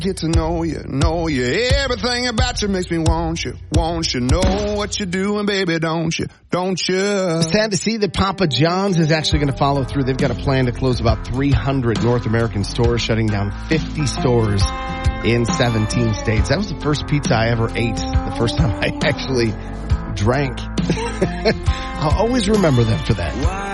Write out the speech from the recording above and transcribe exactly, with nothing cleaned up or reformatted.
Get to know you, know you. Everything about you makes me want you, want you. Know what you're doing, baby, don't you, don't you? Sad to see that Papa John's is actually going to follow through. They've got a plan to close about three hundred North American stores, shutting down fifty stores in seventeen states. That was the first pizza I ever ate, the first time I actually drank. I'll always remember them for that.